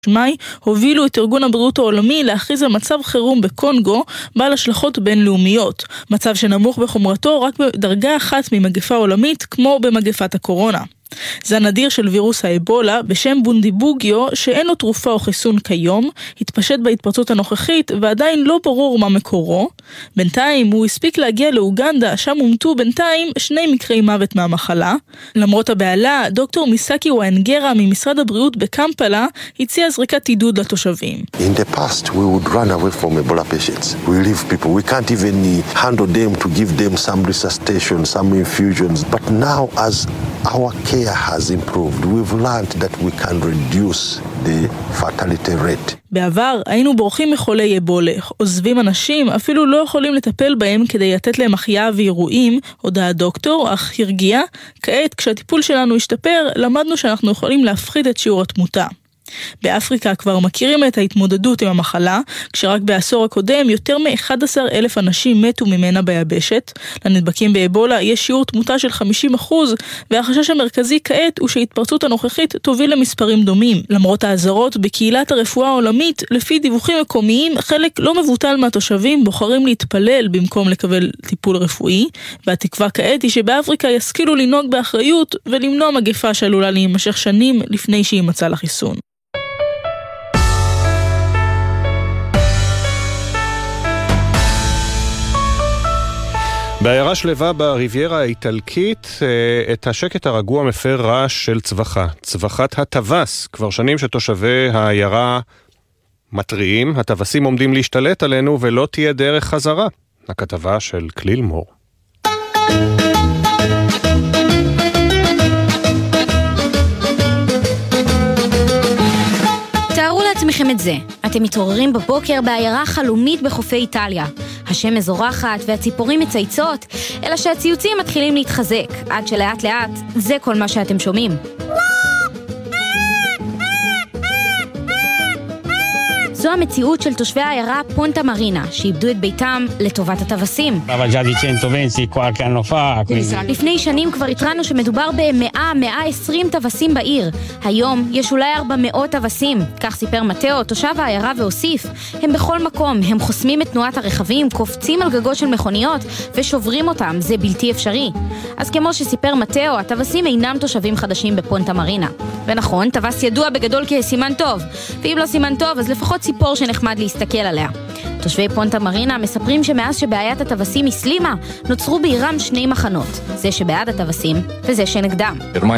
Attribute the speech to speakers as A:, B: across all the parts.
A: מאי הובילו את ארגון הבריאות העולמי להכריז על מצב חירום בקונגו בעל השלכות בינלאומיות, מצב שנמוך בחומרתו רק בדרגה אחת ממגפה עולמית כמו במגפת הקורונה. זה הנדיר של וירוס האבולה בשם בונדיבוגיו שאין לו תרופה או חיסון כיום, התפשט בהתפרצות הנוכחית ועדיין לא ברור מה מקורו. בינתיים הוא הספיק להגיע לאוגנדה, שם הומתו בינתיים 2 מקרי מוות מהמחלה. למרות הבעלה, דוקטור מיסאקי ואנגרה ממשרד הבריאות בקמפלה הציע זריקת עידוד לתושבים.
B: In the past we would run away from Ebola patients. We leave people. We can't even handle them to give them some resuscitation, some infusions. But now as our care has improved, we've learned that we can reduce the fatality rate.
A: בעבר היינו בורחים מחולי אבולה, עוזבים אנשים, אפילו לא יכולים לטפל בהם כדי לתת להם החייאה ואירועים, הודע הדוקטור, אך הרגיע, כעת כשהטיפול שלנו השתפר, למדנו שאנחנו יכולים להפחית את שיעור התמותה. באפריקה כבר מכירים את ההתמודדות עם המחלה, כשרק בעשור הקודם יותר מ-11,000 אנשים מתו ממנה ביבשת. לנדבקים באבולה יש שיעור תמותה של 50%, והחשש המרכזי כעת הוא שההתפרצות הנוכחית תוביל למספרים דומים. למרות האזהרות בקהילת הרפואה העולמית, לפי דיווחים מקומיים, חלק לא מבוטל מהתושבים בוחרים להתפלל במקום לקבל טיפול רפואי, והתקווה כעת היא שבאפריקה ישכילו לנהוג באחריות ולמנוע מגפה שעלולה להימשך שנים לפני שימצא לחיסון.
C: בעיירה שלווה בריביירה האיטלקית, את השקט הרגוע מפר רעש של צווחה. צווחת הטווס, כבר שנים שתושבי העיירה מטריעים, הטווסים עומדים להשתלט עלינו ולא תהיה דרך חזרה. הכתבה של כליל מור.
D: תארו לעצמכם את זה. אתם מתעוררים בבוקר בעיירה חלומית בחופי איטליה. השמש זורחת והציפורים מצייצות, אלא שהציוצים מתחילים להתחזק, עד שלאט לאט זה כל מה שאתם שומעים. זו המציאות של תושבי העיירה פונטה מרינה, שאיבדו את ביתם לטובת הטווסים. לפני שנים כבר התרענו שמדובר ב100-120 טווסים בעיר. היום יש אולי 400 טווסים. כך סיפר מתאו, תושב העיירה, והוסיף, הם בכל מקום, הם חוסמים את תנועת הרכבים, קופצים על גגות של מכוניות ושוברים אותם, זה בלתי אפשרי. אז כמו שסיפר מתאו, הטווסים אינם תושבים חדשים בפונטה מרינה. ונכון, טווס ידוע בגדול כסימן טוב, ואם לא סימן טוב, אז לפחות ציפור שנחמד להסתכל עליה. תושבי פונטה מרינה מספרים שמאז שבעיית הטווסים הסלימה, נוצרו בעירם 2 מחנות, זה שבעד הטווסים וזה שנגדם.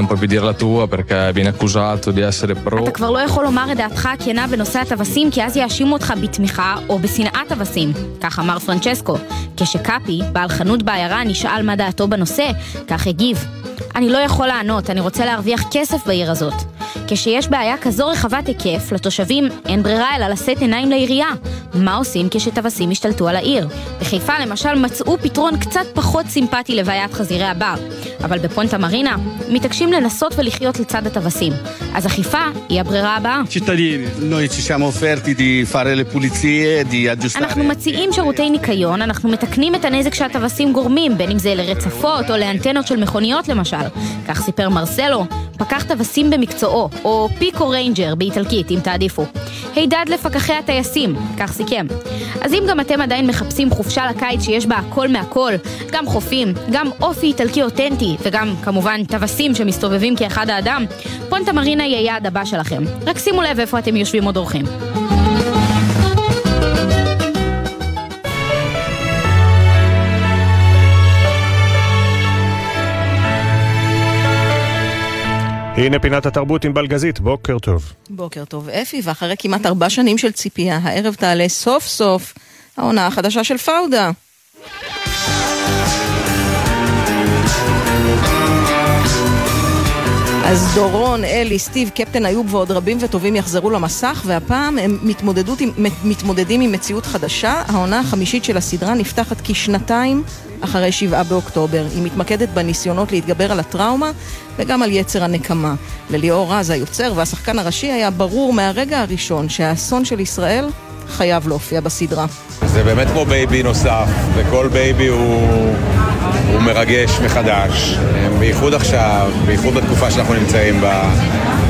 D: אתה כבר לא יכול לומר את דעתך הכנה בנושא הטווסים, כי אז יאשימו אותך בתמיכה או בשנאת טווסים, כך אמר פרנצ'סקו. כשקאפי, בעל חנות בעיירה, נשאל מה דעתו בנושא, כך הגיב: אני לא יכול לענות, אני רוצה להרוויח כסף בעיר הזאת. כשיש בעיה כזו רחבת היקף, לתושבים אין ברירה אלא לשאת עיניים לעירייה. מה עושים כשטווסים השתלטו על העיר? בחיפה למשל מצאו פתרון קצת פחות סימפטי לבעיית חזירי הבר, אבל בפונטה מרינה מתעקשים לנסות ולחיות לצד הטווסים. אז אכיפה היא הברירה הבאה. אנחנו מציעים שירותי ניקיון, אנחנו מתקנים את הנזק שהטווסים גורמים, בין אם זה לרצפות או לאנטנות של מכוניות למשל. כך סיפר מרסלו, פקח טווסים במקצועו, או פיקו ריינג'ר באיטלקית אם תעדיפו. הידד לפקחי הטייסים, כך סיכם. אז אם גם אתם עדיין מחפשים חופשה לקיץ שיש בה הכל מהכל, גם חופים, גם אופי איטלקי אותנטי, וגם כמובן טווסים שמסתובבים כאחד האדם, פונטה מרינה יהיה יעד הבא שלכם. רק שימו לב איפה אתם יושבים או דורכים.
C: הנה פינת התרבות עם בלגזית, בוקר טוב.
E: בוקר טוב אפי, ואחרי כמעט 4 שנים של ציפייה, הערב תעלה סוף סוף העונה החדשה של פאודה. אז דורון, אלי, סטיב, קפטן איוב ועוד רבים וטובים יחזרו למסך, והפעם הם מתמודדים עם מציאות חדשה. העונה החמישית של הסדרה נפתחת כשנתיים אחרי 7 באוקטובר. היא מתמקדת בניסיונות להתגבר על הטראומה וגם על יצר הנקמה. לליאור רז היוצר והשחקן הראשי היה ברור מהרגע הראשון שהאסון של ישראל חייב להופיע בסדרה.
F: זה באמת כמו בייבי נוסף, וכל בייבי הוא מרגש מחדש, בייחוד עכשיו, בייחוד בתקופה שאנחנו נמצאים בה.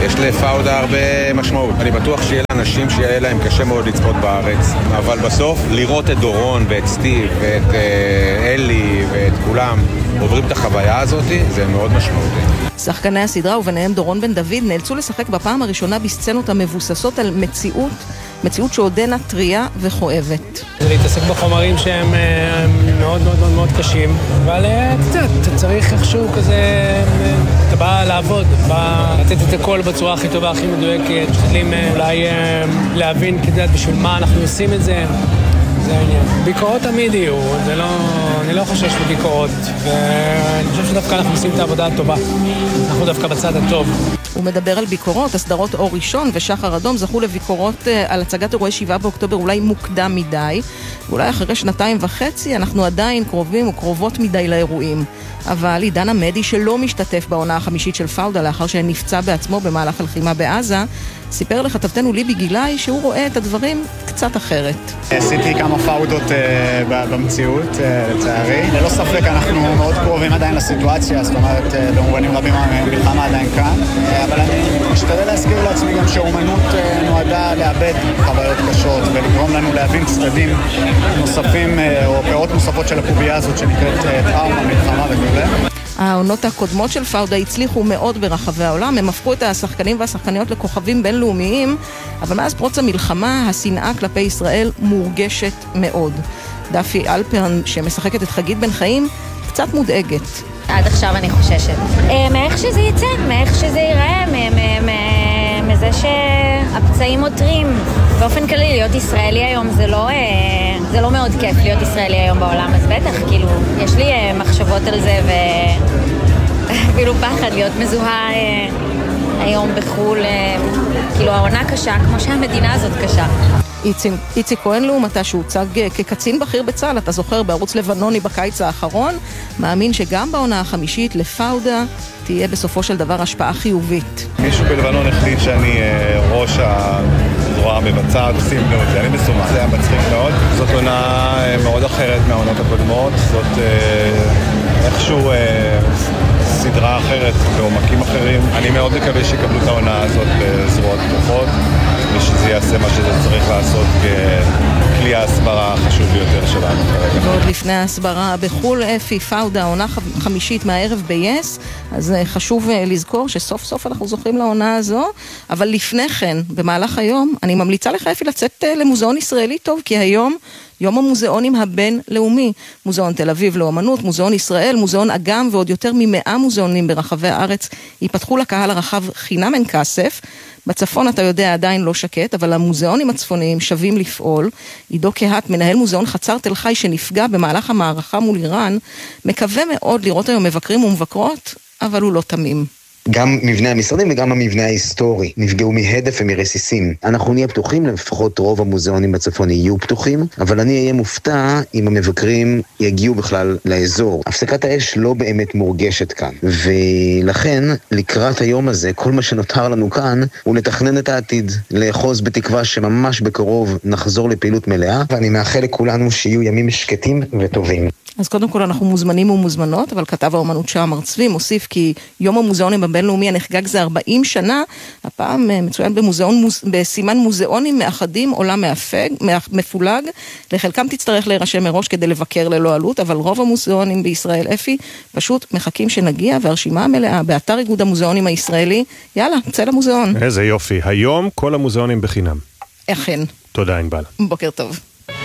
F: יש לפאודה הרבה משמעות. אני בטוח שיהיה לאנשים שיהיה להם קשה מאוד לצפות בארץ, אבל בסוף לראות את דורון ואת סטיב ואת אלי ואת כולם עוברים את החוויה הזאת, זה מאוד משמעותי.
E: שחקני הסדרה וביניהם דורון בן דוד נאלצו לשחק בפעם הראשונה בסצנות המבוססות על מציאות שעודנה טריה וכואבת.
G: זה להתעסק בחומרים שהם מאוד מאוד מאוד מאוד קשים, אבל אתה צריך איכשהו כזה, אתה בא לעבוד, בא לתת את הכל בצורה הכי טובה, הכי מדויקת, משתדלים אולי להבין כדי בשביל מה אנחנו עושים את זה. זה העניין. ביקורות תמיד יהיו, אני לא חושש בביקורות, ואני חושב שדווקא אנחנו עושים את העבודה הטובה. אנחנו דווקא בצד הטוב.
E: הוא מדבר על ביקורות, הסדרות אור ראשון ושחר אדום זכו לביקורות על הצגת אירועי 7 באוקטובר אולי מוקדם מדי, ואולי אחרי 2.5 אנחנו עדיין קרובים וקרובות מדי לאירועים. אבל עידן עמדי שלא משתתף בעונה החמישית של פאודה לאחר שנפצע בעצמו במהלך הלחימה בעזה, סיפר לכתבתנו ליבי גילאי שהוא רואה את הדברים קצת אחרת.
H: עשיתי כמה פאודות במציאות, לצערי. ללא ספק אנחנו מאוד קרובים עדיין לסיטואציה, זאת אומרת, במובנים רבים המלחמה עדיין כאן, אבל אני משתדל להזכיר לעצמי גם שהאומנות נועדה לאבד חוויות קשות ולגרום לנו להבין צדדים נוספים או פירות נוספות של הקובייה הזאת שנקראת טראומה, מלחמה וכו'.
E: העונות הקודמות של פאודה הצליחו מאוד ברחבי העולם, הם הפכו את השחקנים והשחקניות לכוכבים בינלאומיים, אבל מאז פרוץ המלחמה השנאה כלפי ישראל מורגשת מאוד. דפי אלפרן שמשחקת את חגית בן חיים קצת מודאגת.
D: עד עכשיו אני חוששת. מאיך שזה יצא, מאיך שזה ייראה, מזה שהפצעים מותרים. באופן כללי להיות ישראלי היום זה לא מאוד כיף להיות ישראלי היום בעולם, אז בטח, כאילו, יש לי מחשבות על זה ואפילו פחד להיות מזוהה היום בחול, כאילו העונה קשה כמו שהמדינה הזאת קשה.
E: איציק כהן לעומתה שהוצג כקצין בכיר בצה"ל, אתה זוכר בערוץ לבנוני בקיץ האחרון, מאמין שגם בעונה החמישית לפאודה תהיה בסופו של דבר השפעה חיובית.
F: מישהו בלבנון החליט שאני ראש הזרוע המבצעת, עושים בנו את זה, אני מסומך, זה היה מצחיק מאוד. זאת עונה מאוד אחרת מהעונות הקודמות, זאת איכשהו סדרה אחרת בעומקים אחרים. אני מאוד מקווה שיקבלו את העונה הזאת בזרועות פתוחות, ושזה יעשה מה שזה צריך לעשות ככלי ההסברה החשוב ביותר שלנו כרגע.
E: ועוד לפני ההסברה בחול, אפי פאודה, עונה חמישית מהערב ב-yes, אז חשוב לזכור שסוף סוף אנחנו זוכים לעונה הזו, אבל לפני כן, במהלך היום, אני ממליצה לך אפי לצאת למוזיאון ישראלי טוב, כי היום יום המוזיאונים הבינלאומי, מוזיאון תל אביב לאומנות, מוזיאון ישראל, מוזיאון אגם ועוד יותר מ100 מוזיאונים ברחבי הארץ ייפתחו לקהל הרחב חינם אין כסף. בצפון אתה יודע עדיין לא שקט, אבל המוזיאונים הצפוניים שווים לפעול. עידו קהת, מנהל מוזיאון חצר תל חי שנפגע במהלך המערכה מול איראן, מקווה מאוד לראות היום מבקרים ומבקרות, אבל הוא לא תמים.
I: גם מבנה המשרדים וגם המבנה ההיסטורי נפגעו מהדף ומרסיסים. אנחנו נהיה פתוחים, לפחות רוב המוזיאונים בצפון יהיו פתוחים, אבל אני אהיה מופתע אם המבקרים יגיעו בכלל לאזור. הפסקת האש לא באמת מורגשת כאן, ולכן לקראת היום הזה, כל מה שנותר לנו כאן הוא לתכנן את העתיד, לאחוז בתקווה שממש בקרוב נחזור לפעילות מלאה, ואני מאחל לכולנו שיהיו ימים שקטים וטובים.
E: אז קודם כל אנחנו מוזמנים ומוזמנות, אבל כתב האומנות שעמר צבי מוסיף כי יום המוזיאונים הבינלאומי הנחגג זה 40 שנה, הפעם מצוין בסימן מוזיאונים מאחדים עולם מפולג, לחלקם תצטרך להירשם מראש כדי לבקר ללא עלות, אבל רוב המוזיאונים בישראל אפי פשוט מחכים שנגיע, והרשימה המלאה באתר איגוד המוזיאונים הישראלי, יאללה, צא למוזיאון.
C: איזה יופי, היום כל המוזיאונים בחינם.
E: אכן.
C: תודה ענבל.
E: בוקר טוב.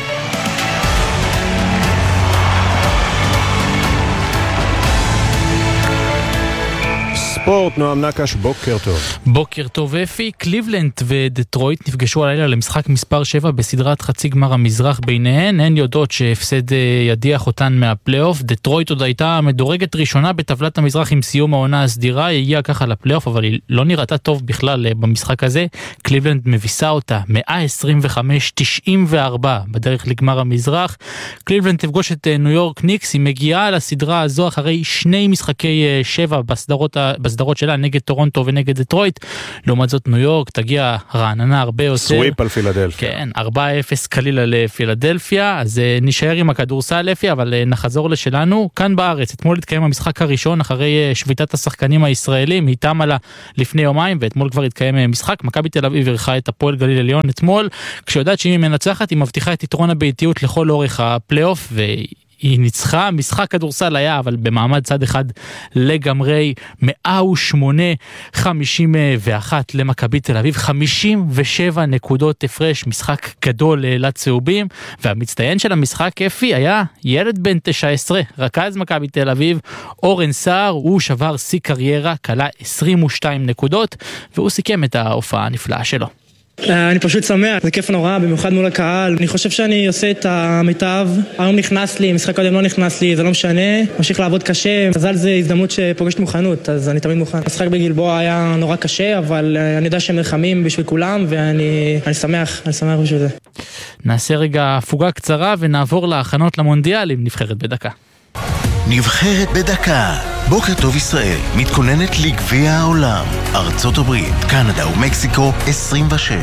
C: ספורט, נועם נקש, בוקר טוב.
J: בוקר טוב אפי, קליבלנד ודטרויט נפגשו הלילה למשחק מספר 7 בסדרת חצי גמר המזרח ביניהן, הן יודעות שהפסד ידיח אותן מהפלייאוף, דטרויט עוד הייתה מדורגת ראשונה בטבלת המזרח עם סיום העונה הסדירה, היא הגיעה ככה לפלייאוף אבל היא לא נראתה טוב בכלל במשחק הזה, קליבלנד מביסה אותה 125-94 בדרך לגמר המזרח, קליבלנד תפגוש את ניו יורק ניקס, היא מגיעה לסדרה הזו אחרי 2 משחקי 7 בזרות בסדרות שלה נגד טורונטו ונגד דטרויט. לעומת זאת ניו יורק תגיע רעננה הרבה יותר.
C: סוויפ על פילדלפיה.
J: כן, 4-0 קלילה לפילדלפיה, אז נשאר עם הכדורסל לפי, אבל נחזור לשלנו. כאן בארץ, אתמול התקיים המשחק הראשון אחרי שביתת השחקנים הישראלים, איתם עלה לפני יומיים, ואתמול כבר התקיים משחק. מכבי תל אביב אירחה את הפועל גליל עליון אתמול, כשיודעת שאם היא מנצחת, היא מבטיחה את יתרון הביתיות לכל אורך הפלייאוף, היא ניצחה. משחק כדורסל היה, אבל במעמד צד אחד לגמרי, 108-51 למכבי תל אביב, 57 נקודות הפרש, משחק גדול לצהובים, והמצטיין של המשחק אפי היה ילד בן 19, רכז מכבי תל אביב, אורן סער, הוא שבר שיא קריירה, קלה 22 נקודות, והוא סיכם את ההופעה הנפלאה שלו.
K: אני פשוט שמח, זה כיף נורא, במיוחד מול הקהל. אני חושב שאני עושה את המיטב. היום נכנס לי, משחק קודם לא נכנס לי, זה לא משנה. ממשיך לעבוד קשה. מזל זה הזדמנות שפוגשת מוכנות, אז אני תמיד מוכן. המשחק בגלבוע היה נורא קשה, אבל אני יודע שהם נלחמים בשביל כולם, ואני שמח בשביל זה.
J: נעשה רגע הפוגה קצרה ונעבור להכנות למונדיאל עם נבחרת בדקה.
L: נבחרת בדקה. בוקר טוב ישראל מתכוננת לגביע העולם. ארצות הברית, קנדה ומקסיקו 26.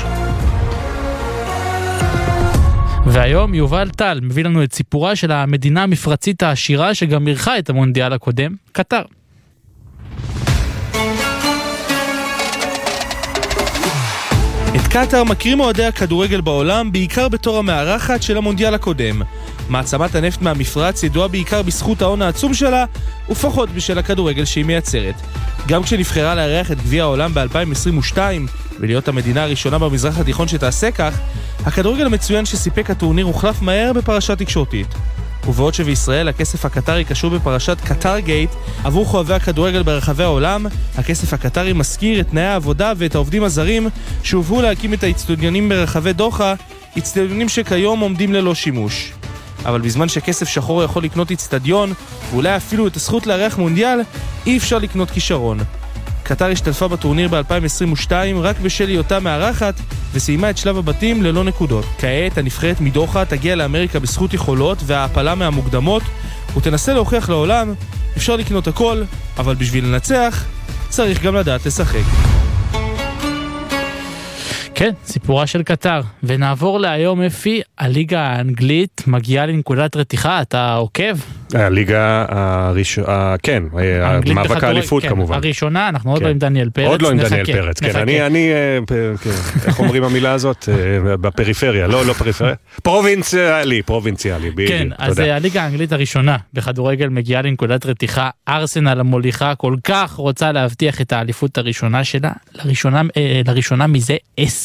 J: והיום יובל טל מביא לנו את סיפורה של המדינה המפרצית העשירה שגם אירחה את המונדיאל הקודם, קטר.
M: את קטר מכירים אוהדי הכדורגל בעולם בעיקר בתור המארחת של המונדיאל הקודם. מעצמת הנפט מהמפרץ ידועה בעיקר בזכות ההון העצום שלה ופחות בשל הכדורגל שהיא מייצרת. גם כשנבחרה לארח את גביע העולם ב-2022 ולהיות המדינה הראשונה במזרח התיכון שתעשה כך, הכדורגל המצוין שסיפק הטורניר הוחלף מהר בפרשה תקשורתית. ובעוד שבישראל הכסף הקטרי קשור בפרשת קטר גייט, עבור חובבי הכדורגל ברחבי העולם, הכסף הקטרי מזכיר את תנאי העבודה ואת העובדים הזרים שהובאו להקים את האצטדיונים ברחבי דוחה, אצטדיונים שכיום עומדים ללא שימוש. אבל בזמן שכסף שחור יכול לקנות אצטדיון, ואולי אפילו את הזכות לארח מונדיאל, אי אפשר לקנות כישרון. קטר השתתפה בטורניר ב-2022 רק בשל היותה מארחת, וסיימה את שלב הבתים ללא נקודות. כעת הנבחרת מדוחה תגיע לאמריקה בזכות יכולות וההפלה מהמוקדמות, ותנסה להוכיח לעולם, אפשר לקנות הכל, אבל בשביל לנצח, צריך גם לדעת לשחק.
J: כן, סיפורה של קטר. ונעבור להיום אפי, הליגה האנגלית מגיעה לנקודת רתיחה, אתה עוקב?
C: הליגה כן, מאבק האליפות כמובן.
J: הראשונה, אנחנו עוד לא עם דניאל פרץ.
C: עוד לא עם דניאל פרץ, כן. אני, איך אומרים המילה הזאת? בפריפריה, לא פריפריה. פרובינציאלי.
J: כן, אז הליגה האנגלית הראשונה בכדורגל מגיעה לנקודת רתיחה. ארסנל המוליכה כל כך רוצה להבטיח את האליפות הראשונה שלה, לראשונה מזה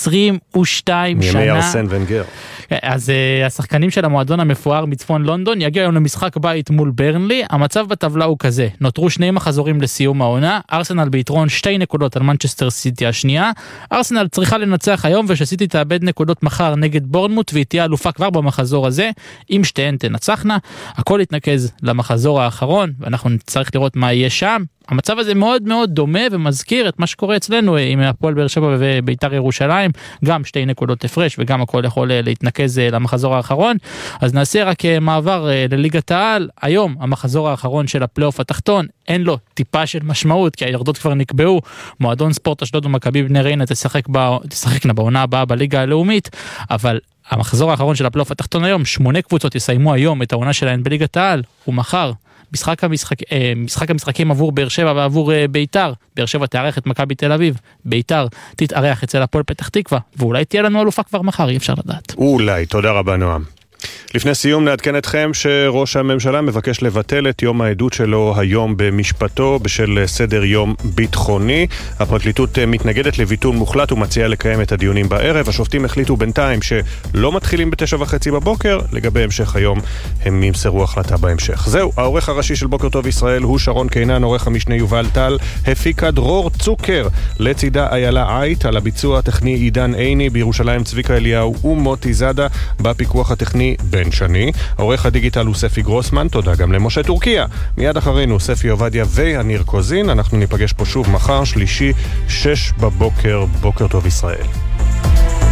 J: 22 שנה.
C: מימי ארסן ונגר.
J: אז השחקנים של המועדון המפואר מצפון לונדון יגיע היום למשחק בית מול ברנלי. המצב בטבלה הוא כזה, נותרו 2 מחזורים לסיום העונה, ארסנל ביתרון 2 נקודות על מנצ'סטר סיטי השנייה. ארסנל צריכה לנצח היום ושסיטי תאבד נקודות מחר נגד בורנמוט והיא תהיה אלופה כבר במחזור הזה. אם שתיהן תנצחנה, הכל יתנקז למחזור האחרון ואנחנו נצטרך לראות מה יהיה שם. המצב הזה מאוד מאוד דומה ומזכיר את מה שקורה אצלנו עם הפועל באר שבע וביתר ירושלים, גם 2 נקודות הפרש וגם הכל יכול להתנקז למחזור האחרון. אז נעשה רק מעבר לליגת העל. היום המחזור האחרון של הפלייאוף התחתון, אין לו טיפה של משמעות כי הירדות כבר נקבעו. מועדון ספורט אשדוד ומכבי בני ריינה תשחקנה בעונה הבאה בליגה הלאומית, אבל המחזור האחרון של הפלייאוף התחתון היום, 8 קבוצות יסיימו היום את העונה שלהן בליגת העל, ומחר משחק המשחקים עבור באר שבע ועבור ביתר. באר שבע תארח את מכבי תל אביב, ביתר תתארח אצל הפועל פתח תקווה, ואולי תהיה לנו אלופה כבר מחר, אי אפשר לדעת.
C: אולי, תודה רבה נועם. לפני סיום נעדכן אתכם שראש הממשלה מבקש לבטל את יום העדות שלו היום במשפטו בשל סדר יום ביטחוני. הפרקליטות מתנגדת לביטול מוחלט ומציעה לקיים את הדיונים בערב. השופטים החליטו בינתיים שלא מתחילים ב9:30 בבוקר, לגבי המשך היום הם ימסרו החלטה בהמשך. זהו, העורך הראשי של בוקר טוב ישראל הוא שרון קינן, עורך המשנה יובל טל, הפיקה דרור צוקר, לצידה איילה עית, על הביצוע הטכני עידן עיני, בירושלים צביקה אליהו ומוטי זאדה, בפיקוח הטכני בן שני. העורך הדיגיטל הוא ספי גרוסמן, תודה גם למשה טורקיה. מיד אחרינו ספי עובדיה והניר קוזין. אנחנו ניפגש פה שוב מחר, שלישי, 6 בבוקר. בוקר טוב ישראל.